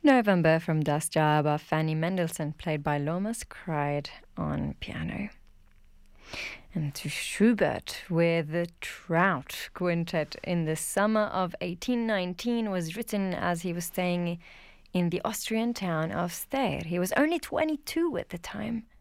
November from Das Jahr by Fanny Mendelssohn, played by Lomas Cried on piano. And to Schubert, where the Trout Quintet in the summer of 1819 was written as he was staying in the Austrian town of Steyr. He was only 22 at the time.